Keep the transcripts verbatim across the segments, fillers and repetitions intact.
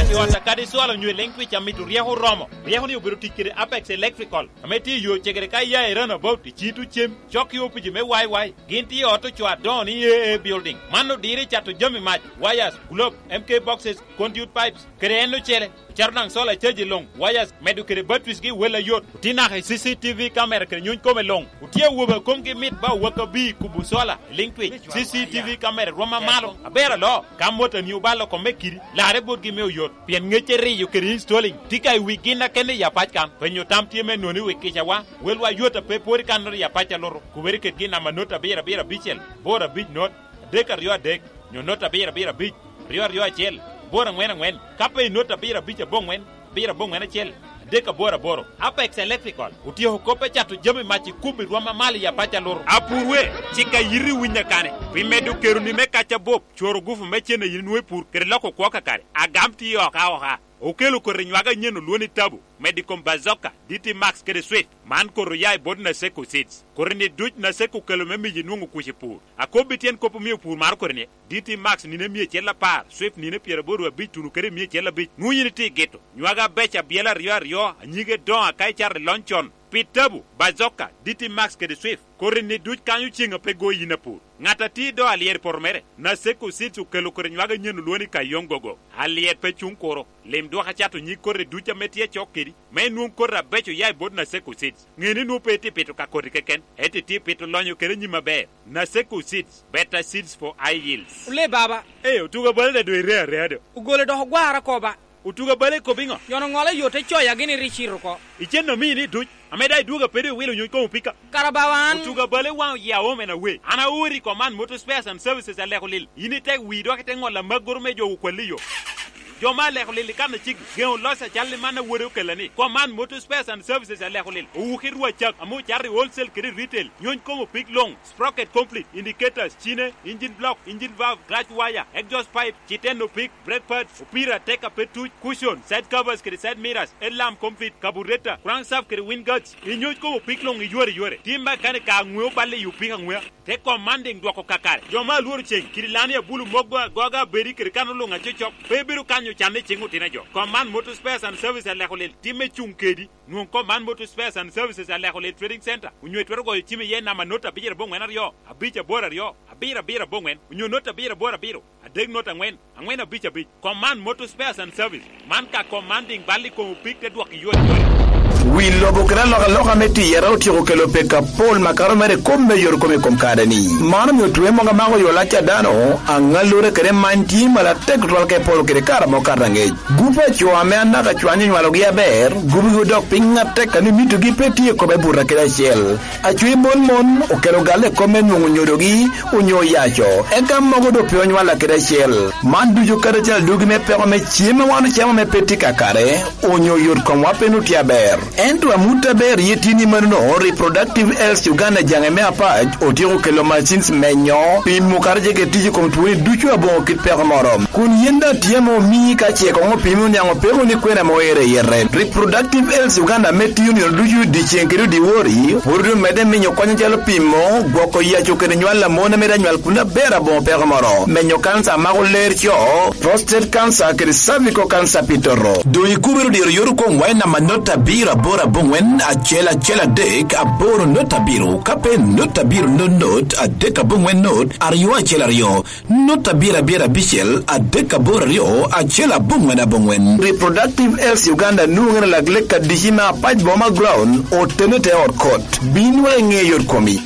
yota kadi swala nyu lengwi chamitu rieho romo rieho ni obiru tikire Apex Electrical ameti yo chegere kai ya erana about chitu chem chok yo piji me wai wai ginti auto chwa doni e building mano dire chato jami match wires globe M K boxes conduit pipes kreno chele charnang sola cheji long wires medu kire batwis gi wela yot tina he C C T V camera kire nyun kome long utie woba komgi mit ba waka bi kubu sola linkwi C C T V camera roma malo abera lo kamota ni ubalo kome kiri la rebot gi me yot pien ngeche ri yo kire installing tika wigina kene ya pachkan penyo tamtie me noni wikicha wa welwa yota pe pori kanor ya pacha loro kuberi ke gina manota bera bera bichel bora big not deka rio dek nyonota bera bera big rio rio chel bora ngwen ngwen kape nota bira bicha bongwen bira bongwen chel deka bora boro Apex Electrical utio kope chatu jami machi kubi rwama mali ya pacha loro apurwe chika yiri winya kane wimedu keru ni mekacha bob choro gufu mechene yinwe pur kerlako kwa kare agamti yo kaoha okelo ko renywaga nyeno luoni tabu medicom bazoka D T Max kede sweet man ko royai bod na seko seeds korne duj na seko kelo memi jinungu kushipur akobitien kopo mi pur mar korne D T Max ni ne mi chela par swift ni ne piere boru bi tunu kere mi chela bi nguyini ti geto nywaga becha biela rio rio nyige don akai char lonchon pitabu bazoka D T Max kede swift korne duj kanyu chinga pego yina pur ngata ti do alier pormere na seko seeds kelo ko nywaga nyeno luoni kayongogo alier pe chunkoro lem do ha chato nyi korre duja metie chokeri me num korra becho yai bod na seko seeds ngeni nu peti peto ka kori keken eti ti peto lonyo kere nyima be na seko seeds better seeds for high yields ule baba eh utuga balde do ire ire ugole do gwara ko ba utuga bale ko bingo yono ngole yote choya gini richiro ko icheno mini duj ameda duga pede wilo nyoy ko pika karabawan utuga bale wa ya o mena we ana uri command motor spares and services ale holil ini tek wi do kete ngola magorme jo ko liyo jo male holil kan chik geo losa challe mana woro kelani command motor spares and services ale holil u khirwa chak amu charri wholesale kiri retail nyon ko pick long sprocket complete indicators chine engine block engine valve clutch wire exhaust pipe chiteno pick brake pads upira take a petu cushion side covers kiri side mirrors lamp complete carburetor crankshaft kiri wind guards inyon ko pick long yore yore timba kan ka ngwe balle yu pick ngwe te commanding do ko kakare jo mal wor chen kiri lani bulu mogwa goga beri kiri kanolo ngacho chok bebiru kanyo chande chingu tinajo command motor spares and services ale holil time chunkedi non command motor spares and services ale holil trading center unyo twero go time ye na manota bijere bongwen rio abicha bora rio abira bira bongwen unyo nota bira bora biro adeg nota ngwen angwen abicha bi command motor spares and service man ka commanding bali ko pick te dwak yo wi lobo kra loga loga meti yara utiro kelo peka Paul makaro mere komme yor komme kom kadani manam yo tuwe monga mago yo lacha dano angalure kere manti mala tek rol ke Paul kere kara mo karange gupa chwa me anda ka chwanyi nwalo gi aber gubi go dok pinga tek ani mitu gi peti ko be burra kera shell achwi mon mon o kero gale komme nungu nyodogi unyo yacho eka mogo do pyo nwala kera shell mandu jo kare chal dugi me pe me chima wana chama me peti kakare unyo yor kom wapenu ti aber Ento amuta ber yetini marno reproductive health Uganda jangeme apaj otiro kelo machines menyo pin mukarje ke tiji kom tuwe duchu abon kit per morom kun yenda tiemo mi ka che ko pimu nyango pego ni kwena moere yere reproductive health Uganda meti union duchu di chenkero di wori urdu mede menyo konya jalo pimo goko ya chokere nywala mona meda nywal kuna bera bon per morom menyo cancer mago lercho prostate cancer ke cervical cancer pitoro do ikubero di yoru ko ngwaina manota bira bora bongwen a chela chela dek a boro nota biro kape nota biro no not a deka bongwen not ariyo a chela rio nota bira bira bichel a deka bora rio a chela bongwen a bongwen reproductive health Uganda nungena lagleka dishima paj boma ground o tenete or court binwe nge yor komi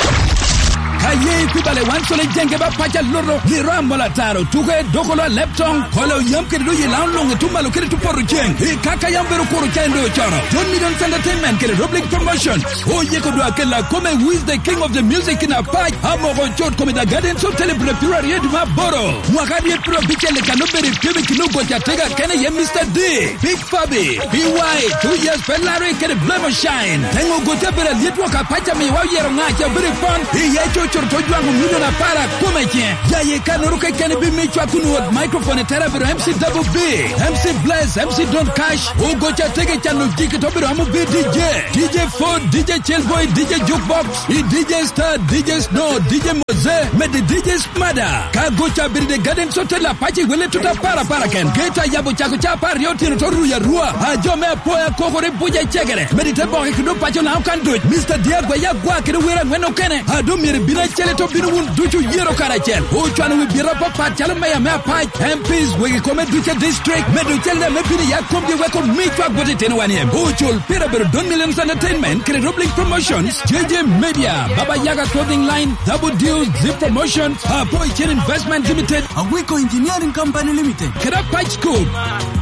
Kaye kubale wansole jenge ba paja loro lirambo la taro tuke dokolo leptong kolo yamke do yelan longe tumalo kere tu poru jeng e kaka yambero koro kendo chara John Million Entertainment kere public promotion o yeko do akela come who is the king of the music in a paj amoro chot come da garden so celebratory yed ma boro mwakadi pro bichele kanobere tebe kinugo chatega kene ye Mister D Big Fabi B Y two years pelare kere blemo shine tengo gotebere yetwa ka paja mi wa yero ngacha very fun e yecho chor to jwangu miliona para kuma kien jaye kanuru ke ken bi mi chwa kunu wot microphone tera biro M C Double B M C Bless M C Don't Cash o gocha tege chanu jiki to biro amu be D J D J Ford D J Chillboy D J Jukebox i D J Star D J Snow D J Moze med D J Smada ka gocha bir de garden sotela pachi wele tuta para para ken geta yabo chako cha par yo tiro to ruya rua a jome poya kokore buja chegere medite bo ke do pacho na kan do Mister Diagwa ya gwa ke wera ngeno kene a do mir bina chele to binu wun duchu yero kara chel o chwana wi bira papa chale maya me pa M Ps we come duche district medu chele me bini ya kom de we ko mi chwa gote ten one em o chul pira ber don millions entertainment kre Roblink Promotions J J Media Baba Yaga Clothing Line Double Deal Zip Promotions Boy Chain Investment Limited Awiko Engineering Company Limited Kera Patch Code